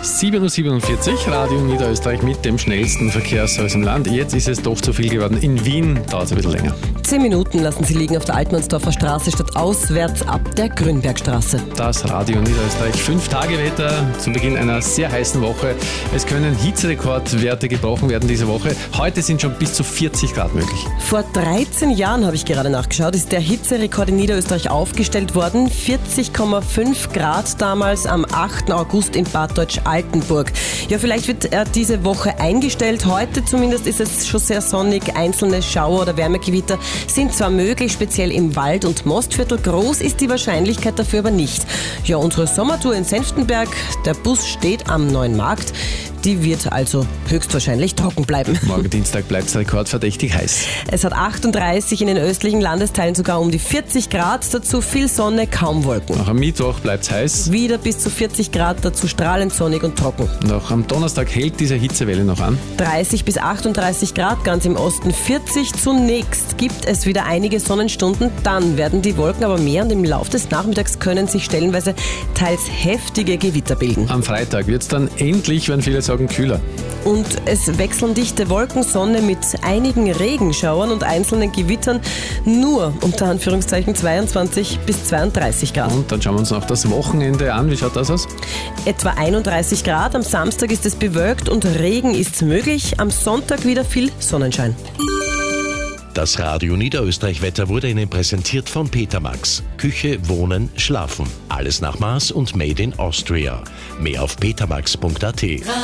7:47 Uhr, Radio Niederösterreich mit dem schnellsten Verkehrsservice im Land. Jetzt ist es doch zu viel geworden. In Wien dauert es ein bisschen länger. 10 Minuten lassen Sie liegen auf der Altmannsdorfer Straße statt auswärts ab der Grünbergstraße. Das Radio Niederösterreich 5-Tage-Wetter zu Beginn einer sehr heißen Woche. Es können Hitzerekordwerte gebrochen werden diese Woche. Heute sind schon bis zu 40 Grad möglich. Vor 13 Jahren, habe ich gerade nachgeschaut, ist der Hitzerekord in Niederösterreich aufgestellt worden. 40,5 Grad damals am 8. August in Bad Deutsch-Altenburg. Ja, vielleicht wird er diese Woche eingestellt. Heute zumindest ist es schon sehr sonnig. Einzelne Schauer oder Wärmegewitter sind zwar möglich, speziell im Wald- und Mostviertel. Groß ist die Wahrscheinlichkeit dafür aber nicht. Ja, unsere Sommertour in Senftenberg, der Bus steht am Neuen Markt. Die wird also höchstwahrscheinlich trocken bleiben. Morgen Dienstag bleibt es rekordverdächtig heiß. Es hat 38, in den östlichen Landesteilen sogar um die 40 Grad. Dazu viel Sonne, kaum Wolken. Auch am Mittwoch bleibt es heiß. Wieder bis zu 40 Grad, dazu strahlend sonnig und trocken. Und auch am Donnerstag hält diese Hitzewelle noch an. 30 bis 38 Grad, ganz im Osten 40. Zunächst gibt es wieder einige Sonnenstunden. Dann werden die Wolken aber mehr und im Laufe des Nachmittags können sich stellenweise teils heftige Gewitter bilden. Am Freitag wird es dann endlich, wenn viele sagen, kühler. Und es wechseln dichte Wolken, Sonne mit einigen Regenschauern und einzelnen Gewittern, nur unter Anführungszeichen 22 bis 32 Grad. Und dann schauen wir uns noch das Wochenende an. Wie schaut das aus? Etwa 31 Grad. Am Samstag ist es bewölkt und Regen ist möglich. Am Sonntag wieder viel Sonnenschein. Das Radio Niederösterreich-Wetter wurde Ihnen präsentiert von Petermax. Küche, Wohnen, Schlafen. Alles nach Maß und Made in Austria. Mehr auf petermax.at.